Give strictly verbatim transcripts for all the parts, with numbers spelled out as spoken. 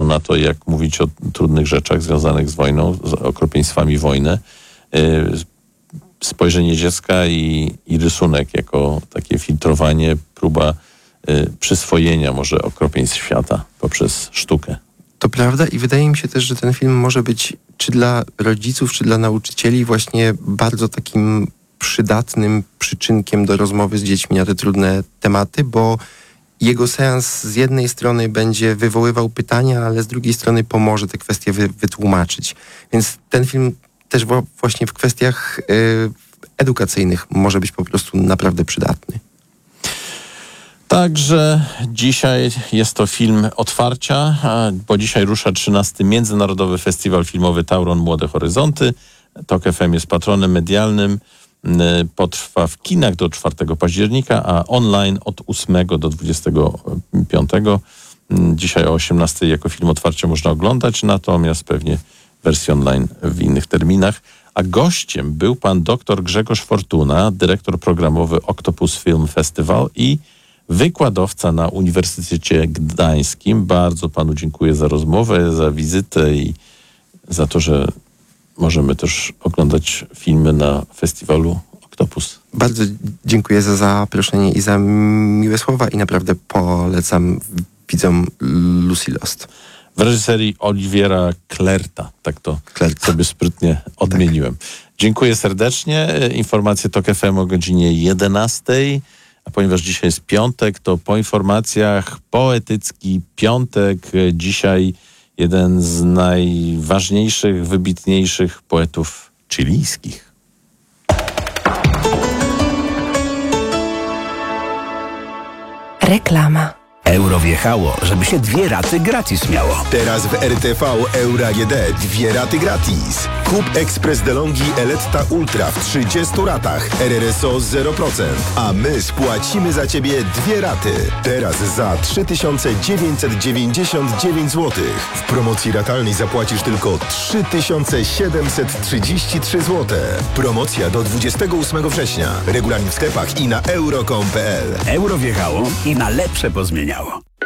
na to, jak mówić o trudnych rzeczach związanych z wojną, z okropieństwami wojny. Spojrzenie dziecka i, i rysunek jako takie filtrowanie, próba y, przyswojenia może okropieństw świata poprzez sztukę. To prawda i wydaje mi się też, że ten film może być czy dla rodziców, czy dla nauczycieli właśnie bardzo takim przydatnym przyczynkiem do rozmowy z dziećmi na te trudne tematy, bo jego seans z jednej strony będzie wywoływał pytania, ale z drugiej strony pomoże te kwestie wy, wytłumaczyć. Więc ten film też w, właśnie w kwestiach y, edukacyjnych może być po prostu naprawdę przydatny. Także dzisiaj jest to film otwarcia, bo dzisiaj rusza trzynasty Międzynarodowy Festiwal Filmowy Tauron Młode Horyzonty. Tok F M jest patronem medialnym. Potrwa w kinach do czwartego października, a online od ósmego do dwudziestego piątego. Dzisiaj o osiemnastej jako film otwarcia można oglądać, natomiast pewnie wersję online w innych terminach. A gościem był pan dr Grzegorz Fortuna, dyrektor programowy Octopus Film Festival i wykładowca na Uniwersytecie Gdańskim. Bardzo panu dziękuję za rozmowę, za wizytę i za to, że możemy też oglądać filmy na festiwalu Octopus. Bardzo dziękuję za zaproszenie i za miłe słowa i naprawdę polecam widzom Lucy Lost. W reżyserii Oliviera Klerta. Tak to Klerta. sobie sprytnie odmieniłem. Tak. Dziękuję serdecznie. Informacje Tok F M o godzinie jedenastej. A ponieważ dzisiaj jest piątek, to po informacjach poetycki piątek. Dzisiaj jeden z najważniejszych, wybitniejszych poetów chilijskich. Reklama. Euro wjechało, żeby się dwie raty gratis miało. Teraz w R T V Euro A G D dwie raty gratis. Kup Express DeLonghi Eletta Ultra w trzydziestu ratach, R R S O zero procent, a my spłacimy za Ciebie dwie raty. Teraz za trzy tysiące dziewięćset dziewięćdziesiąt dziewięć złotych. W promocji ratalnej zapłacisz tylko trzy tysiące siedemset trzydzieści trzy złote. Promocja do dwudziestego ósmego września. Regulamin w sklepach i na euro kropka com kropka p l. Euro wjechało i na lepsze pozmieniało.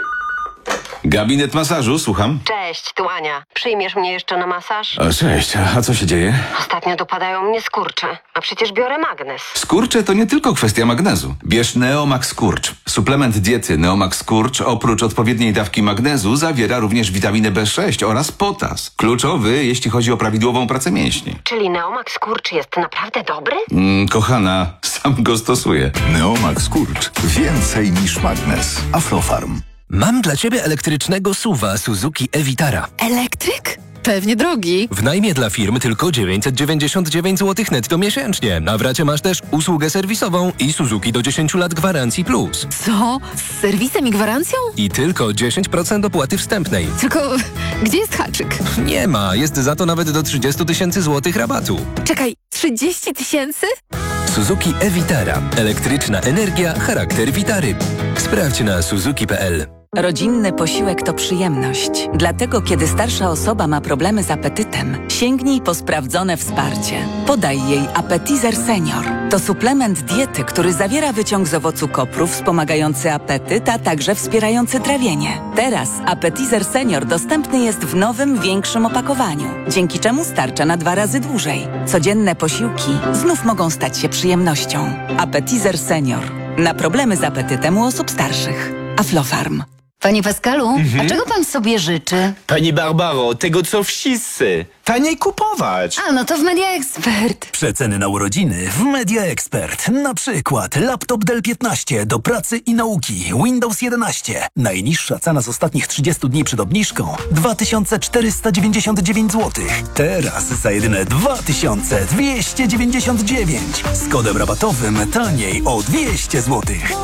Gabinet masażu, słucham. Cześć, tu Ania. Przyjmiesz mnie jeszcze na masaż? O, cześć, a co się dzieje? Ostatnio dopadają mnie skurcze, a przecież biorę magnes. Skurcze to nie tylko kwestia magnezu. Bierz Neomax Skurcz. Suplement diety Neomax Skurcz oprócz odpowiedniej dawki magnezu zawiera również witaminę B sześć oraz potas. Kluczowy, jeśli chodzi o prawidłową pracę mięśni. Czyli Neomax Skurcz jest naprawdę dobry? Mm, kochana, sam go stosuję. Neomax Skurcz. Więcej niż magnes. Aflofarm. Mam dla Ciebie elektrycznego S U V-a Suzuki e-Vitara. Elektryk? Pewnie drogi. W najmie dla firmy tylko dziewięćset dziewięćdziesiąt dziewięć złotych netto miesięcznie. Na w racie masz też usługę serwisową i Suzuki do dziesięciu lat gwarancji plus. Co? Z serwisem i gwarancją? I tylko dziesięć procent opłaty wstępnej. Tylko gdzie jest haczyk? Nie ma, jest za to nawet do trzydzieści tysięcy złotych rabatu. Czekaj, trzydzieści tysięcy? Suzuki e-Vitara. Elektryczna energia, charakter Vitary. Sprawdź na suzuki kropka p l. Rodzinny posiłek to przyjemność. Dlatego, kiedy starsza osoba ma problemy z apetytem, sięgnij po sprawdzone wsparcie. Podaj jej Appetizer Senior. To suplement diety, który zawiera wyciąg z owocu kopru wspomagający apetyt, a także wspierający trawienie. Teraz Appetizer Senior dostępny jest w nowym, większym opakowaniu, dzięki czemu starcza na dwa razy dłużej. Codzienne posiłki znów mogą stać się przyjemnością. Appetizer Senior. Na problemy z apetytem u osób starszych. Aflofarm. Panie Pascalu, mhm. a czego pan sobie życzy? Pani Barbaro, tego co wszyscy. Taniej kupować. A, no to w Media Expert. Przeceny na urodziny w Media Expert. Na przykład laptop Dell piętnaście do pracy i nauki. Windows jedenaście. Najniższa cena z ostatnich trzydziestu dni przed obniżką dwa tysiące czterysta dziewięćdziesiąt dziewięć złotych. Teraz za jedyne dwa tysiące dwieście dziewięćdziesiąt dziewięć. Z kodem rabatowym taniej o dwieście złotych.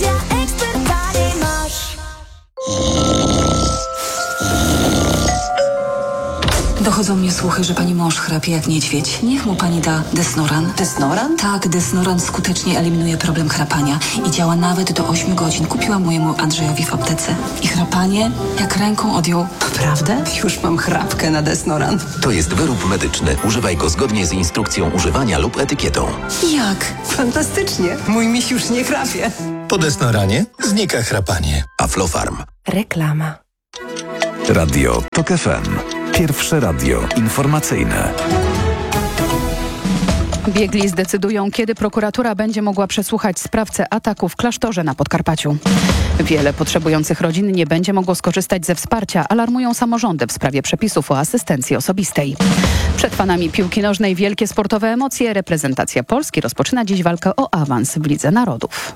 Dochodzą mnie słuchy, że pani mąż chrapie jak niedźwiedź. Niech mu pani da Desnoran. Desnoran? Tak, Desnoran skutecznie eliminuje problem chrapania i działa nawet do ośmiu godzin. Kupiłam mojemu Andrzejowi w aptece. I chrapanie jak ręką odjął. Naprawdę? Już mam chrapkę na Desnoran. To jest wyrób medyczny. Używaj go zgodnie z instrukcją używania lub etykietą. Jak? Fantastycznie. Mój miś już nie chrapie. Po Desnoranie znika chrapanie. Aflofarm. Reklama. Radio TOK F M. Pierwsze radio informacyjne. Biegli zdecydują, kiedy prokuratura będzie mogła przesłuchać sprawcę ataku w klasztorze na Podkarpaciu. Wiele potrzebujących rodzin nie będzie mogło skorzystać ze wsparcia, alarmują samorządy w sprawie przepisów o asystencji osobistej. Przed fanami piłki nożnej wielkie sportowe emocje. Reprezentacja Polski rozpoczyna dziś walkę o awans w Lidze Narodów.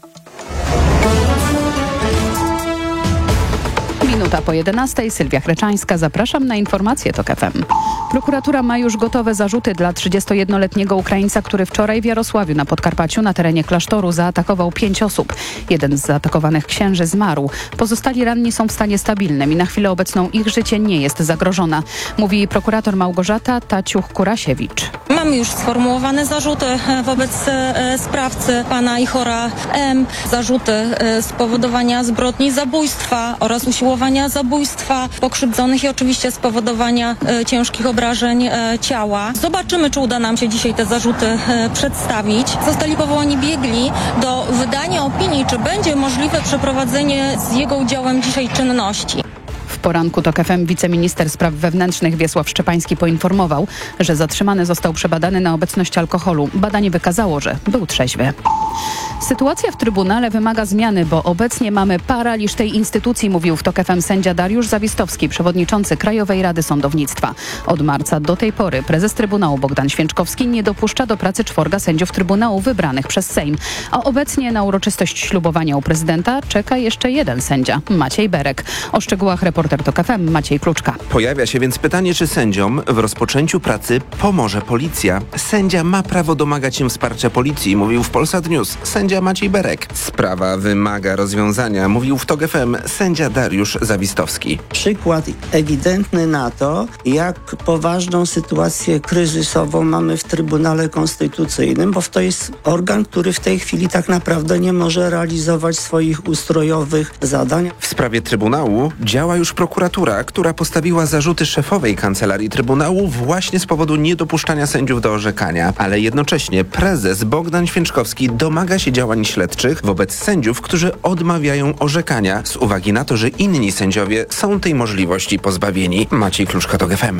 Minuta po jedenastej. Sylwia Chreczańska. Zapraszam na informacje TOK F M. Prokuratura ma już gotowe zarzuty dla trzydziestojednoletniego Ukraińca, który wczoraj w Jarosławiu na Podkarpaciu na terenie klasztoru zaatakował pięć osób. Jeden z zaatakowanych księży zmarł. Pozostali ranni są w stanie stabilnym i na chwilę obecną ich życie nie jest zagrożone, mówi prokurator Małgorzata Taciuch-Kurasiewicz. Mamy już sformułowane zarzuty wobec e, sprawcy pana Ihora M. Zarzuty e, spowodowania zbrodni zabójstwa oraz usiłowania zabójstwa pokrzywdzonych i oczywiście spowodowania e, ciężkich obrażeń e, ciała. Zobaczymy, czy uda nam się dzisiaj te zarzuty e, przedstawić. Zostali powołani biegli do wydania opinii, czy będzie możliwe przeprowadzenie z jego udziałem dzisiaj czynności. W poranku TOK F M wiceminister spraw wewnętrznych Wiesław Szczepański poinformował, że zatrzymany został przebadany na obecność alkoholu. Badanie wykazało, że był trzeźwy. Sytuacja w Trybunale wymaga zmiany, bo obecnie mamy paraliż tej instytucji, mówił w TOK F M sędzia Dariusz Zawistowski, przewodniczący Krajowej Rady Sądownictwa. Od marca do tej pory prezes Trybunału Bogdan Święczkowski nie dopuszcza do pracy czworga sędziów Trybunału wybranych przez Sejm. A obecnie na uroczystość ślubowania u prezydenta czeka jeszcze jeden sędzia, Maciej Berek. O szczegółach reporter TOK F M Maciej Kluczka. Pojawia się więc pytanie, czy sędziom w rozpoczęciu pracy pomoże policja. Sędzia ma prawo domagać się wsparcia policji, mówił w Polsat News sędzia Maciej Berek. Sprawa wymaga rozwiązania, mówił w TOK F M sędzia Dariusz Zawistowski. Przykład ewidentny na to, jak poważną sytuację kryzysową mamy w Trybunale Konstytucyjnym, bo to jest organ, który w tej chwili tak naprawdę nie może realizować swoich ustrojowych zadań. W sprawie Trybunału działa już prokuratura, która postawiła zarzuty szefowej Kancelarii Trybunału właśnie z powodu niedopuszczania sędziów do orzekania, ale jednocześnie prezes Bogdan Święczkowski domaga się działań śledczych wobec sędziów, którzy odmawiają orzekania z uwagi na to, że inni sędziowie są tej możliwości pozbawieni. Maciej Kluczka, TOK F M.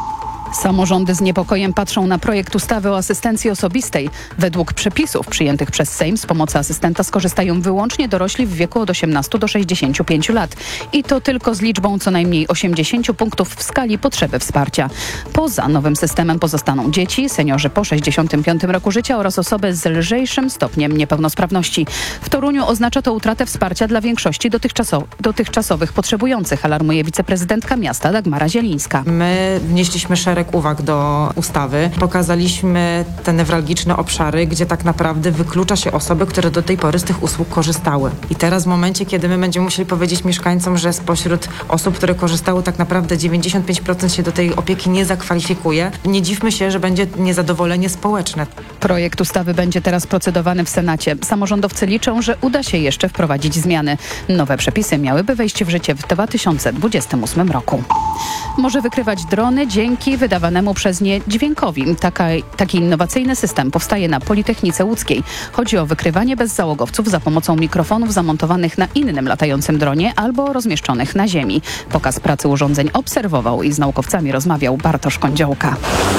Samorządy z niepokojem patrzą na projekt ustawy o asystencji osobistej. Według przepisów przyjętych przez Sejm z pomocy asystenta skorzystają wyłącznie dorośli w wieku od osiemnastu do sześćdziesięciu pięciu lat. I to tylko z liczbą co najmniej osiemdziesięciu punktów w skali potrzeby wsparcia. Poza nowym systemem pozostaną dzieci, seniorzy po sześćdziesiątym piątym roku życia oraz osoby z lżejszym stopniem niepełnosprawności. W Toruniu oznacza to utratę wsparcia dla większości dotychczaso- dotychczasowych potrzebujących, alarmuje wiceprezydentka miasta Dagmara Zielińska. My wnieśliśmy szereg uwag do ustawy. Pokazaliśmy te newralgiczne obszary, gdzie tak naprawdę wyklucza się osoby, które do tej pory z tych usług korzystały. I teraz w momencie, kiedy my będziemy musieli powiedzieć mieszkańcom, że spośród osób, które korzystały, tak naprawdę dziewięćdziesiąt pięć procent się do tej opieki nie zakwalifikuje, nie dziwmy się, że będzie niezadowolenie społeczne. Projekt ustawy będzie teraz procedowany w Senacie. Samorządowcy liczą, że uda się jeszcze wprowadzić zmiany. Nowe przepisy miałyby wejść w życie w dwa tysiące dwudziestym ósmym roku. Może wykrywać drony dzięki wydawanemu przez nie dźwiękowi. Taka, taki innowacyjny system powstaje na Politechnice Łódzkiej. Chodzi o wykrywanie bezzałogowców za pomocą mikrofonów zamontowanych na innym latającym dronie albo rozmieszczonych na ziemi. Pokaz pracy urządzeń obserwował i z naukowcami rozmawiał Bartosz Kądziołka.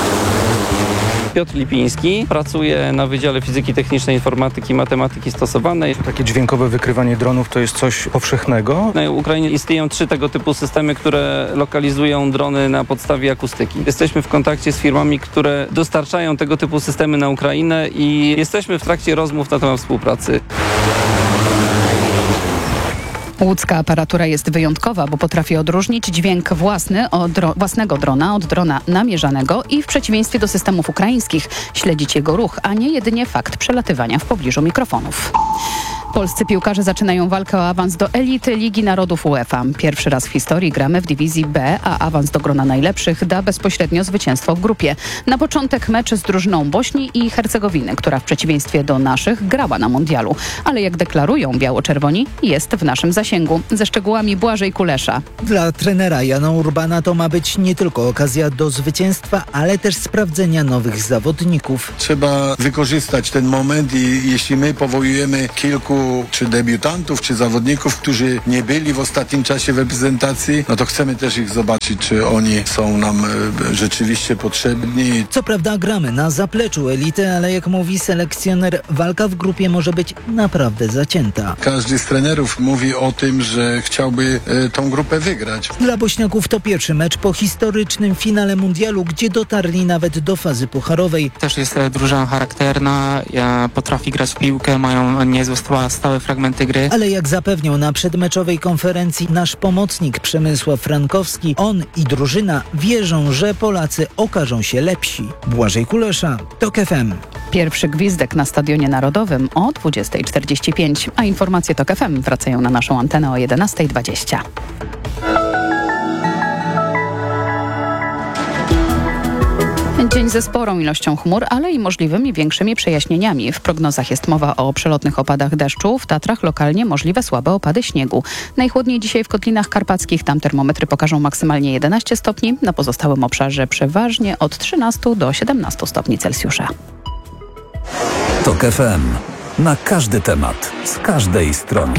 Piotr Lipiński, pracuje na Wydziale Fizyki Technicznej, Informatyki i Matematyki Stosowanej. Takie dźwiękowe wykrywanie dronów to jest coś powszechnego? Na Ukrainie istnieją trzy tego typu systemy, które lokalizują drony na podstawie akustyki. Jesteśmy w kontakcie z firmami, które dostarczają tego typu systemy na Ukrainę i jesteśmy w trakcie rozmów na temat współpracy. Łódzka aparatura jest wyjątkowa, bo potrafi odróżnić dźwięk własny od dro- własnego drona od drona namierzanego i w przeciwieństwie do systemów ukraińskich śledzić jego ruch, a nie jedynie fakt przelatywania w pobliżu mikrofonów. Polscy piłkarze zaczynają walkę o awans do elity Ligi Narodów UEFA. Pierwszy raz w historii gramy w dywizji B, a awans do grona najlepszych da bezpośrednio zwycięstwo w grupie. Na początek mecz z drużyną Bośni i Hercegowiny, która w przeciwieństwie do naszych grała na mundialu. Ale jak deklarują biało-czerwoni, jest w naszym zasięgu. Ze szczegółami Błażej Kulesza. Dla trenera Jana Urbana to ma być nie tylko okazja do zwycięstwa, ale też sprawdzenia nowych zawodników. Trzeba wykorzystać ten moment i jeśli my powołujemy kilku kilku czy debiutantów, czy zawodników, którzy nie byli w ostatnim czasie w reprezentacji, no to chcemy też ich zobaczyć, czy oni są nam e, rzeczywiście potrzebni. Co prawda gramy na zapleczu elity, ale jak mówi selekcjoner, walka w grupie może być naprawdę zacięta. Każdy z trenerów mówi o tym, że chciałby e, tą grupę wygrać. Dla Bośniaków to pierwszy mecz po historycznym finale mundialu, gdzie dotarli nawet do fazy pucharowej. Też jest drużyna charakterna, potrafi grać w piłkę, mają niezłe stałe fragmenty gry. Ale jak zapewniał na przedmeczowej konferencji nasz pomocnik Przemysław Frankowski, on i drużyna wierzą, że Polacy okażą się lepsi. Błażej Kulesza, TOK F M. Pierwszy gwizdek na Stadionie Narodowym o dwudziesta czterdzieści pięć, a informacje TOK F M wracają na naszą antenę o jedenasta dwadzieścia. Dzień ze sporą ilością chmur, ale i możliwymi większymi przejaśnieniami. W prognozach jest mowa o przelotnych opadach deszczu, w Tatrach lokalnie możliwe słabe opady śniegu. Najchłodniej dzisiaj w Kotlinach Karpackich, tam termometry pokażą maksymalnie jedenaście stopni, na pozostałym obszarze przeważnie od trzynastu do siedemnastu stopni Celsjusza. TOK F M. Na każdy temat, z każdej strony.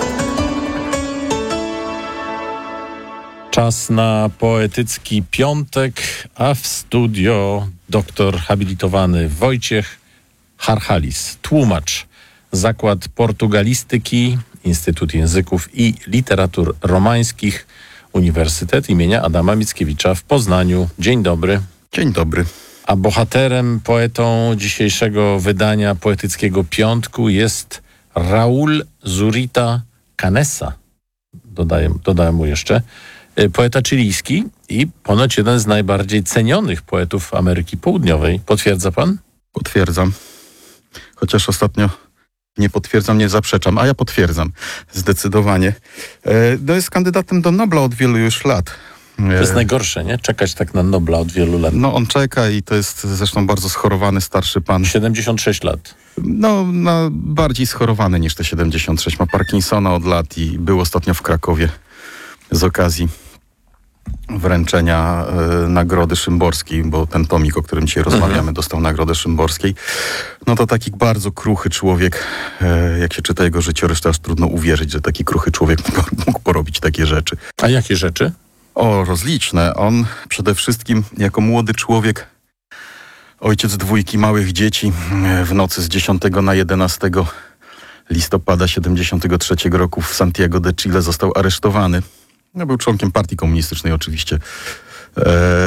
Czas na poetycki piątek, a w studio doktor habilitowany Wojciech Harchalis, tłumacz, Zakład Portugalistyki, Instytut Języków i Literatur Romańskich, Uniwersytet imienia Adama Mickiewicza w Poznaniu. Dzień dobry. Dzień dobry. A bohaterem, poetą dzisiejszego wydania poetyckiego piątku jest Raúl Zurita Canessa. Dodaję, dodałem mu jeszcze. Poeta chilijski i ponoć jeden z najbardziej cenionych poetów Ameryki Południowej. Potwierdza pan? Potwierdzam. Chociaż ostatnio nie potwierdzam, nie zaprzeczam, a ja potwierdzam. Zdecydowanie. No jest kandydatem do Nobla od wielu już lat. To jest najgorsze, nie? Czekać tak na Nobla od wielu lat. No on czeka i to jest zresztą bardzo schorowany starszy pan. siedemdziesiąt sześć lat. No, no bardziej schorowany niż te siedemdziesiąt sześć. Ma Parkinsona od lat i był ostatnio w Krakowie z okazji wręczenia e, Nagrody Szymborskiej, bo ten tomik, o którym dzisiaj mhm. rozmawiamy, dostał Nagrodę Szymborskiej. No to taki bardzo kruchy człowiek, e, jak się czyta jego życiorys, to aż trudno uwierzyć, że taki kruchy człowiek mógł porobić takie rzeczy. A jakie rzeczy? O, rozliczne. On przede wszystkim jako młody człowiek, ojciec dwójki małych dzieci, w nocy z dziesiątego na jedenastego listopada siedemdziesiątego trzeciego roku w Santiago de Chile został aresztowany. No, był członkiem partii komunistycznej oczywiście. Eee,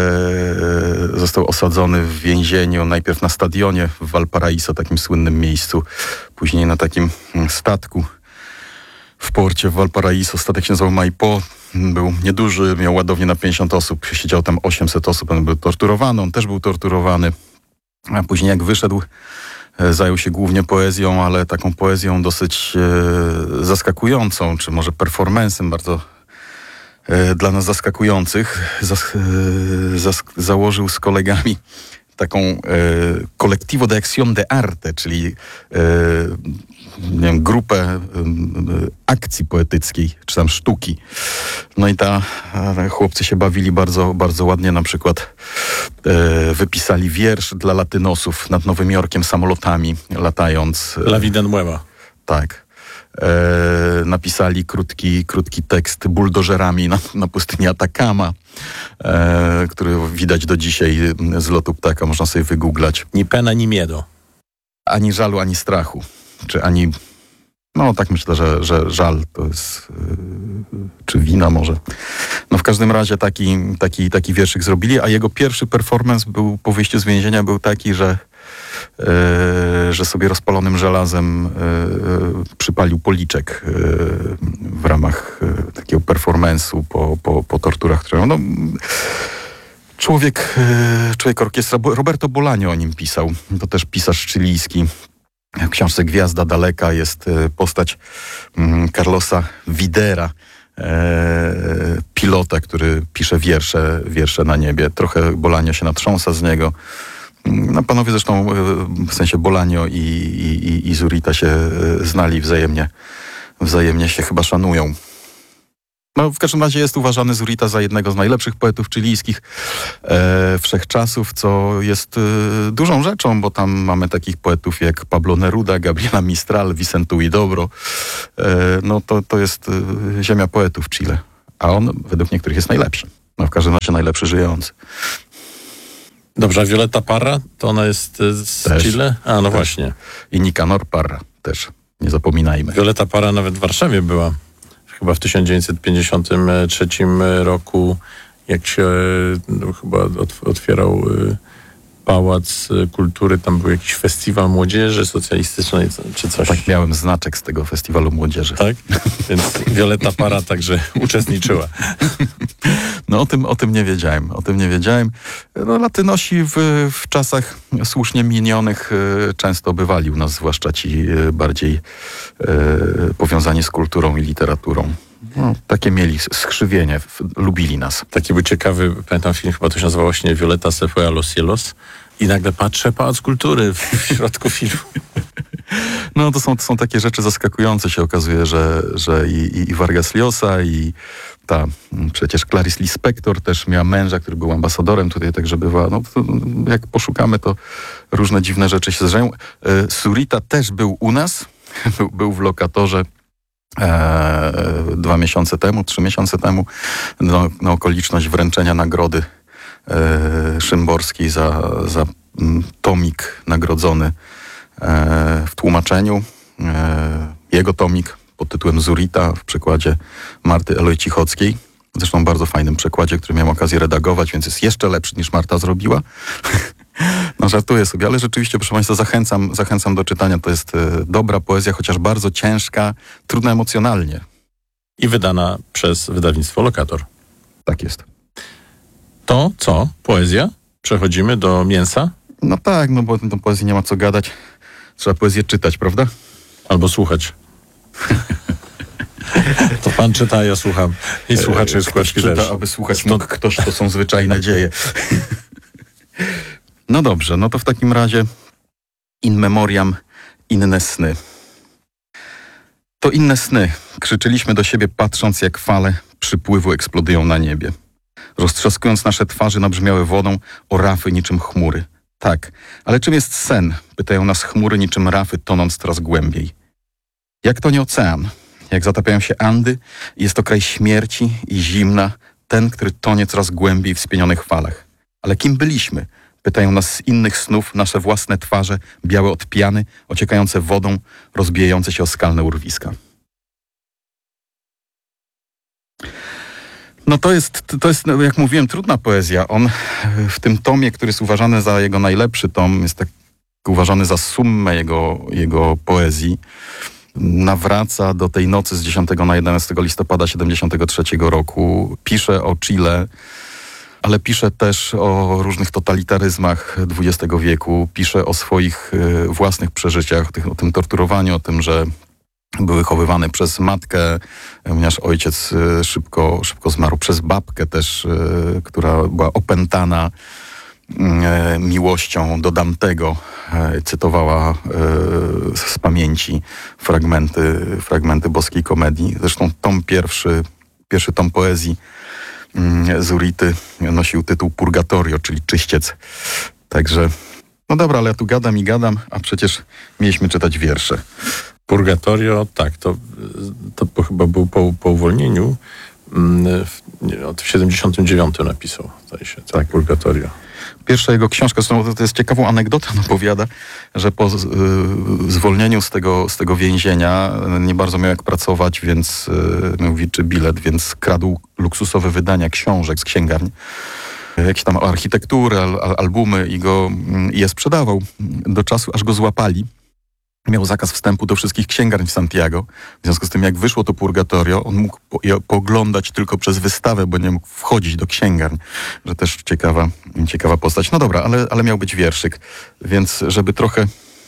został osadzony w więzieniu, najpierw na stadionie w Valparaíso, takim słynnym miejscu, później na takim statku w porcie w Valparaíso. Statek się nazywał Maipo. Był nieduży, miał ładownię na pięćdziesiąt osób, siedział tam osiemset osób, on był torturowany, on też był torturowany. A później jak wyszedł, zajął się głównie poezją, ale taką poezją dosyć e, zaskakującą, czy może performancem bardzo e, dla nas zaskakujących. Zas, e, zas, założył z kolegami taką e, Colectivo de Acción de Arte, czyli e, nie wiem, grupę e, akcji poetyckiej, czy tam sztuki. No i ta e, chłopcy się bawili bardzo, bardzo ładnie. Na przykład e, wypisali wiersz dla latynosów nad Nowym Jorkiem samolotami latając. E, La vida nueva. Tak. E, napisali krótki, krótki tekst buldożerami na, na pustyni Atakama, e, który widać do dzisiaj z lotu ptaka, można sobie wygooglać. Ni pena, ni miedo. Ani żalu, ani strachu. Czy ani... No tak myślę, że, że żal to jest... Yy, czy wina może. No w każdym razie taki, taki, taki wierszyk zrobili, a jego pierwszy performance był po wyjściu z więzienia był taki, że Yy, że sobie rozpalonym żelazem yy, przypalił policzek yy, w ramach yy, takiego performance'u po, po, po torturach, które no, człowiek, yy, człowiek orkiestra, Roberto Bolaño o nim pisał, to też pisarz chilijski. W książce Gwiazda Daleka jest yy, postać yy, Carlosa Widera, yy, pilota, który pisze wiersze, wiersze na niebie. Trochę Bolaño się natrząsa z niego. No panowie zresztą, w sensie Bolaño i, i, i Zurita się znali wzajemnie, wzajemnie się chyba szanują. No, w każdym razie jest uważany Zurita za jednego z najlepszych poetów chilijskich e, wszechczasów, co jest e, dużą rzeczą, bo tam mamy takich poetów jak Pablo Neruda, Gabriela Mistral, Vicente Huidobro. E, no to, to jest e, ziemia poetów Chile. A on według niektórych jest najlepszy. No w każdym razie najlepszy żyjący. Dobrze, a Violeta Parra, to ona jest z Też. Chile? A, no Też. właśnie. I Nicanor Parra też, nie zapominajmy. Violeta Parra nawet w Warszawie była. Chyba w tysiąc dziewięćset pięćdziesiątym trzecim roku, jak się no, chyba otw- otwierał y, Pałac Kultury, tam był jakiś festiwal młodzieży socjalistycznej czy coś. Tak, miałem znaczek z tego festiwalu młodzieży. Tak? Więc Violeta Parra także uczestniczyła. No o tym, o tym nie wiedziałem, o tym nie wiedziałem. No latynosi w, w czasach słusznie minionych y, często bywali u nas, zwłaszcza ci y, bardziej y, powiązani z kulturą i literaturą. No, takie mieli skrzywienie, w, lubili nas. Taki był ciekawy, pamiętam film, chyba to się nazywał właśnie Violeta se fue a los cielos i nagle patrzę, Pałac Kultury w, w środku filmu. No to są, to są takie rzeczy zaskakujące, się okazuje, że, że i, i, i Vargas Llosa, i ta przecież Clarice Lispector też miała męża, który był ambasadorem tutaj, także bywa, no to, jak poszukamy, to różne dziwne rzeczy się zdarzają. E, Zurita też był u nas, był, był w lokatorze e, dwa miesiące temu, trzy miesiące temu, no, na okoliczność wręczenia nagrody e, Szymborskiej za, za m, tomik nagrodzony w tłumaczeniu. Jego tomik pod tytułem Zurita w przekładzie Marty Eloj-Cichockiej. Zresztą bardzo fajnym przekładzie, który miałem okazję redagować, więc jest jeszcze lepszy niż Marta zrobiła. No żartuję sobie, ale rzeczywiście, proszę Państwa, zachęcam, zachęcam do czytania. To jest dobra poezja, chociaż bardzo ciężka, trudna emocjonalnie. I wydana przez wydawnictwo Lokator. Tak jest. To co? Poezja? Przechodzimy do mięsa? No tak, no bo do poezji nie ma co gadać. Trzeba poezję czytać, prawda? Albo słuchać. To pan czyta, a ja słucham. I słuchacze składki czyta, też. aby słuchać mógł ktoś, to są zwyczajne dzieje. No dobrze, no to w takim razie in memoriam, inne sny. To inne sny. Krzyczeliśmy do siebie, patrząc jak fale przypływu eksplodują na niebie. Roztrzaskując nasze twarze nabrzmiałe wodą o rafy niczym chmury. Tak, ale czym jest sen? Pytają nas chmury niczym rafy, tonąc coraz głębiej. Jak to nie ocean? Jak zatapiają się Andy, jest to kraj śmierci i zimna, ten, który tonie coraz głębiej w spienionych falach. Ale kim byliśmy? Pytają nas z innych snów nasze własne twarze, białe od piany, ociekające wodą, rozbijające się o skalne urwiska. No to jest, to jest, jak mówiłem, trudna poezja. On w tym tomie, który jest uważany za jego najlepszy tom, jest tak uważany za summę jego, jego poezji, nawraca do tej nocy z dziesiątego na jedenastego listopada siedemdziesiątego trzeciego roku. Pisze o Chile, ale pisze też o różnych totalitaryzmach dwudziestego wieku. Pisze o swoich własnych przeżyciach, o tym torturowaniu, o tym, że był wychowywany przez matkę, ponieważ ojciec szybko, szybko zmarł, przez babkę też, która była opętana miłością do Dantego. Cytowała z pamięci fragmenty, fragmenty boskiej komedii. Zresztą tom pierwszy, pierwszy tom poezji Zurity nosił tytuł Purgatorio, czyli czyściec. Także, no dobra, ale ja tu gadam i gadam, a przecież mieliśmy czytać wiersze. Purgatorio, tak, to, to chyba był po, po uwolnieniu. W, nie, w siedemdziesiątym dziewiątym napisał, zdaje się, tak, Purgatorio. Pierwsza jego książka, to, to jest ciekawą anegdotę, on opowiada, że po z, y, zwolnieniu z tego, z tego więzienia nie bardzo miał jak pracować, więc y, miał wilczy bilet, więc kradł luksusowe wydania książek z księgarni. Jakieś tam architektury, al, albumy i go i je sprzedawał do czasu, aż go złapali. Miał zakaz wstępu do wszystkich księgarni w Santiago. W związku z tym, jak wyszło to Purgatorio, on mógł po, je pooglądać tylko przez wystawę, bo nie mógł wchodzić do księgarni. Że też ciekawa, ciekawa postać. No dobra, ale, ale miał być wierszyk. Więc żeby trochę,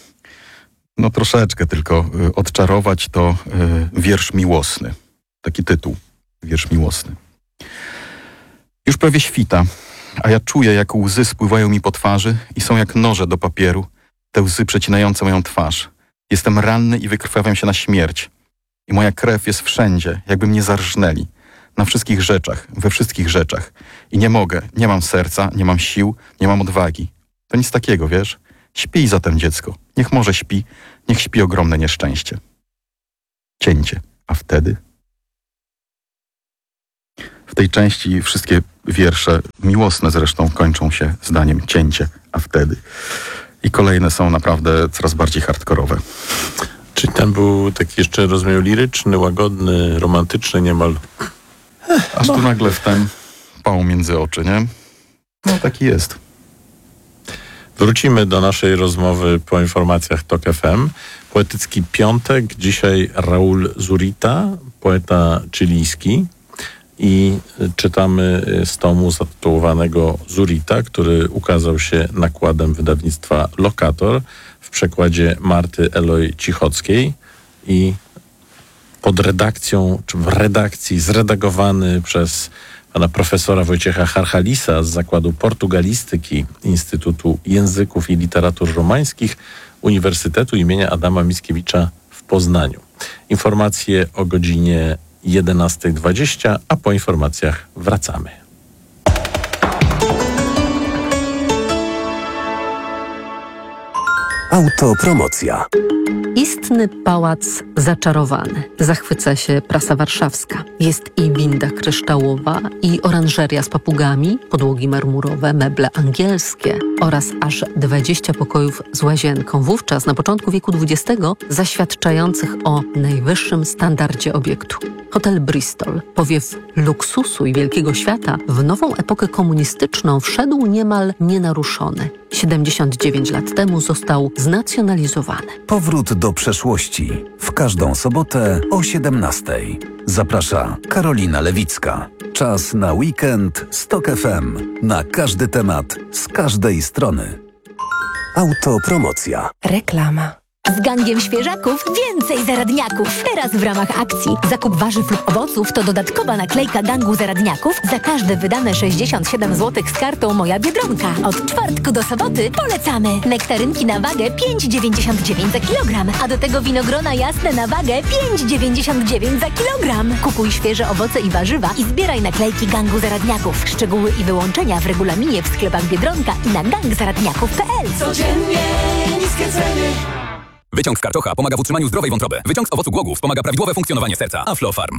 no troszeczkę tylko y, odczarować, to y, wiersz miłosny. Taki tytuł. Wiersz miłosny. Już prawie świta, a ja czuję, jak łzy spływają mi po twarzy i są jak noże do papieru. Te łzy przecinające moją twarz. Jestem ranny i wykrwawiam się na śmierć. I moja krew jest wszędzie, jakby mnie zarżnęli. na wszystkich rzeczach, we wszystkich rzeczach. I nie mogę, nie mam serca, nie mam sił, nie mam odwagi. To nic takiego, wiesz? Śpi zatem dziecko. Niech może śpi, niech śpi ogromne nieszczęście. Cięcie. A wtedy? W tej części wszystkie wiersze, miłosne zresztą, kończą się zdaniem cięcie, a wtedy. I kolejne są naprawdę coraz bardziej hardkorowe. Czyli ten był taki jeszcze rozmiar liryczny, łagodny, romantyczny niemal. Aż tu nagle w ten pał między oczy, nie? No taki jest. Wrócimy do naszej rozmowy po informacjach Tok F M. Poetycki piątek. Dzisiaj Raúl Zurita, poeta chilijski. I czytamy z tomu zatytułowanego Zurita, który ukazał się nakładem wydawnictwa Lokator w przekładzie Marty Eloy Cichockiej i pod redakcją, czy w redakcji zredagowany przez pana profesora Wojciecha Harchalisa z Zakładu Portugalistyki Instytutu Języków i Literatur Romańskich Uniwersytetu imienia Adama Mickiewicza w Poznaniu. Informacje o godzinie jedenasta dwadzieścia, a po informacjach wracamy. Autopromocja. Istny pałac zaczarowany. Zachwyca się prasa warszawska. Jest i winda kryształowa, i oranżeria z papugami, podłogi marmurowe, meble angielskie oraz aż dwadzieścia pokojów z łazienką. Wówczas, na początku wieku dwudziestego, zaświadczających o najwyższym standardzie obiektu. Hotel Bristol, powiew luksusu i wielkiego świata, w nową epokę komunistyczną wszedł niemal nienaruszony. siedemdziesiąt dziewięć lat temu został znacjonalizowany. Powrót do przeszłości. W każdą sobotę o siedemnastej. Zaprasza Karolina Lewicka. Czas na weekend z Tok F M. Na każdy temat, z każdej strony. Autopromocja. Reklama. Z gangiem świeżaków więcej zaradniaków. Teraz w ramach akcji zakup warzyw lub owoców to dodatkowa naklejka gangu zaradniaków za każde wydane sześćdziesiąt siedem złotych z kartą Moja Biedronka. Od czwartku do soboty polecamy. Nektarynki na wagę pięć dziewięćdziesiąt dziewięć za kilogram, a do tego winogrona jasne na wagę pięć dziewięćdziesiąt dziewięć za kilogram. Kupuj świeże owoce i warzywa i zbieraj naklejki gangu zaradniaków. Szczegóły i wyłączenia w regulaminie w sklepach Biedronka i na gang zaradniaków kropka p l. Codziennie niskie ceny. Wyciąg z karczocha pomaga w utrzymaniu zdrowej wątroby. Wyciąg z owocu głogów pomaga prawidłowe funkcjonowanie serca. Aflofarm.